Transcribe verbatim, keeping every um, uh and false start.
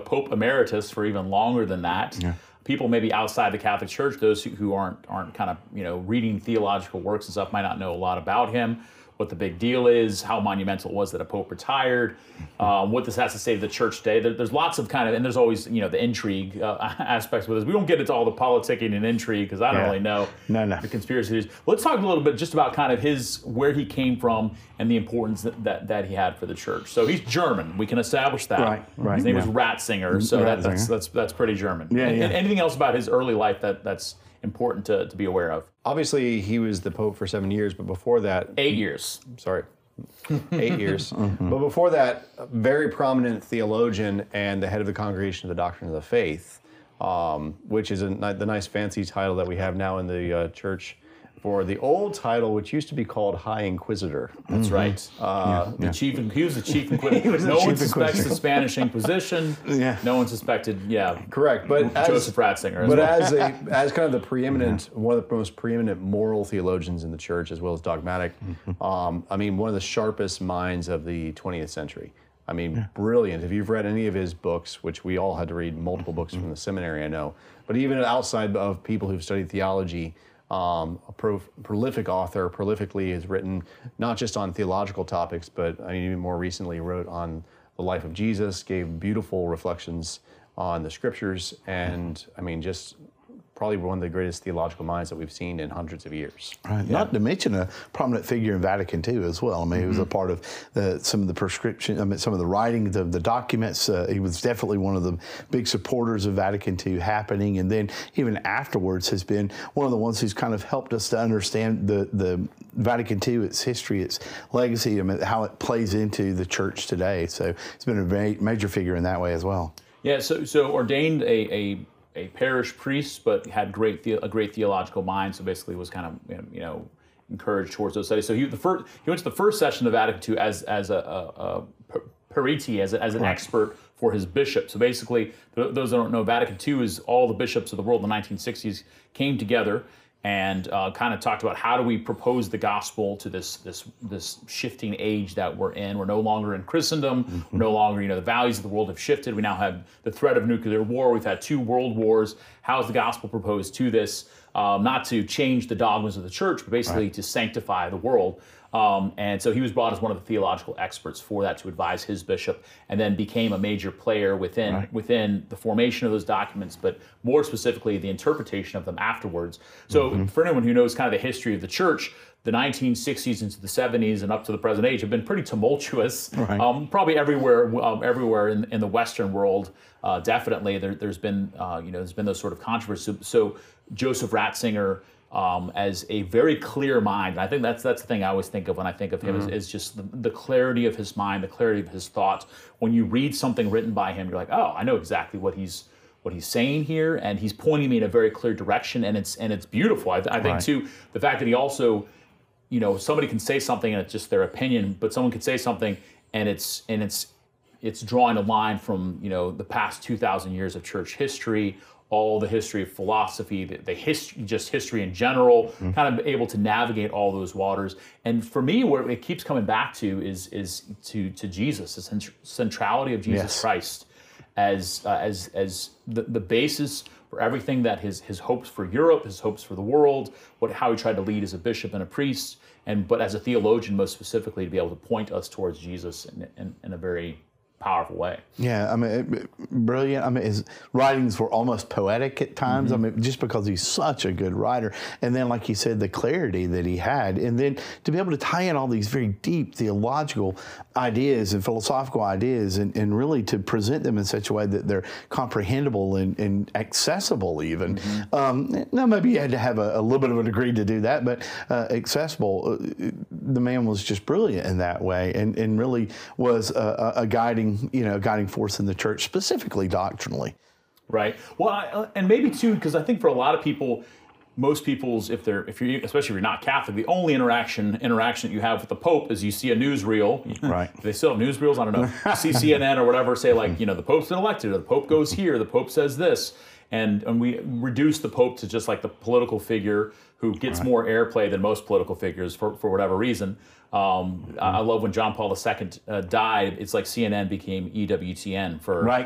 Pope Emeritus for even longer than that. Yeah. People maybe outside the Catholic Church, those who, who aren't aren't kind of you know reading theological works and stuff, might not know a lot about him. What the big deal is, how monumental it was that a pope retired, um, what this has to say to the church today. There, there's lots of kind of, and there's always, you know, the intrigue uh, aspects with this. We don't get into all the politicking and intrigue because I don't yeah. really know no, no. the conspiracy theories. Let's talk a little bit just about kind of his, where he came from and the importance that, that, that he had for the church. So he's German. We can establish that. Right, right. His name yeah. was Ratzinger, so Ratzinger. That, that's, that's, that's pretty German. Yeah, and, yeah. and anything else about his early life that, that's important to, to be aware of? Obviously, he was the Pope for seven years, but before that... Eight years. Sorry. Eight years. Mm-hmm. But before that, a very prominent theologian and the head of the Congregation of the Doctrine of the Faith, um, which is a, the nice fancy title that we have now in the uh, church for the old title, which used to be called High Inquisitor. That's mm-hmm. right. Uh, yeah, the yeah. chief, he was the chief inquisitor. No one suspects the Spanish Inquisition. yeah. No one suspected, yeah. Correct. But Joseph as, Ratzinger as But well. as, a, as kind of the preeminent, one of the most preeminent moral theologians in the church, as well as dogmatic, mm-hmm. um, I mean, one of the sharpest minds of the twentieth century. I mean, yeah. brilliant. If you've read any of his books, which we all had to read multiple books mm-hmm. from the seminary, I know, but even outside of people who've studied theology, Um, a pro- prolific author, prolifically has written not just on theological topics, but I mean, even more recently wrote on the life of Jesus, gave beautiful reflections on the scriptures, and I mean, just probably one of the greatest theological minds that we've seen in hundreds of years. Right. Yeah. Not to mention a prominent figure in Vatican two as well. I mean, mm-hmm. he was a part of the, some of the prescription, I mean, some of the writing, the, the documents. Uh, he was definitely one of the big supporters of Vatican two happening, and then even afterwards has been one of the ones who's kind of helped us to understand the, the Vatican two, its history, its legacy, I mean, how it plays into the church today. So it's been a very major figure in that way as well. Yeah, so, so ordained a, a a parish priest, but had great the, a great theological mind. So basically, was kind of you know encouraged towards those studies. So he the first he went to the first session of Vatican two as as a, a, a periti, as a, as an right. expert for his bishop. So basically, those that don't know, Vatican two is all the bishops of the world in the nineteen sixties came together and uh, kind of talked about how do we propose the gospel to this this this shifting age that we're in. We're no longer in Christendom. Mm-hmm. We're no longer, you know, the values of the world have shifted. We now have the threat of nuclear war. We've had two world wars. How is the gospel proposed to this? Um, not to change the dogmas of the church, but basically right. to sanctify the world. Um, and so he was brought as one of the theological experts for that to advise his bishop, and then became a major player within right. within the formation of those documents, but more specifically the interpretation of them afterwards. So mm-hmm. for anyone who knows kind of the history of the church, the nineteen sixties into the seventies and up to the present age have been pretty tumultuous. Right. Um, probably everywhere, um, everywhere in, in the Western world, uh, definitely there, there's been uh, you know there's been those sort of controversies. So, so Joseph Ratzinger, um, as a very clear mind, and I think that's that's the thing I always think of when I think of him mm-hmm. is, is just the, the clarity of his mind, the clarity of his thoughts. When you read something written by him, you're like, oh, I know exactly what he's what he's saying here, and he's pointing me in a very clear direction, and it's and it's beautiful. I, I think right. too the fact that he also, you know, somebody can say something and it's just their opinion, but someone can say something and it's and it's it's drawing a line from, you know, the past two thousand years of church history, all the history of philosophy, the, the history, just history in general, mm-hmm. kind of able to navigate all those waters. And for me, where it keeps coming back to is is to to Jesus, the centrality of Jesus yes. Christ as uh, as as the, the basis for everything that his his hopes for Europe, his hopes for the world, what how he tried to lead as a bishop and a priest, and but as a theologian most specifically to be able to point us towards Jesus in, in, in a very powerful way. Yeah, I mean, it, brilliant. I mean, his writings were almost poetic at times. Mm-hmm. I mean, just because he's such a good writer. And then, like you said, the clarity that he had. And then to be able to tie in all these very deep theological ideas and philosophical ideas and, and really to present them in such a way that they're comprehensible and, and accessible even. Mm-hmm. Um, now, maybe you had to have a, a little bit of a degree to do that, but uh, accessible. Uh, the man was just brilliant in that way and, and really was a, a guiding you know, guiding force in the church, specifically doctrinally. Right. Well, I, and maybe too, because I think for a lot of people, most people's, if they're, if you're, especially if you're not Catholic, the only interaction interaction that you have with the Pope is you see a newsreel. Right. Do they still have newsreels? I don't know. See C N N or whatever say like, you know, the Pope's been elected, or the Pope goes here, the Pope says this. And, and we reduce the Pope to just like the political figure who gets right. more airplay than most political figures for, for whatever reason. Um, mm-hmm. I love when John Paul the Second uh, died, it's like C N N became E W T N for right.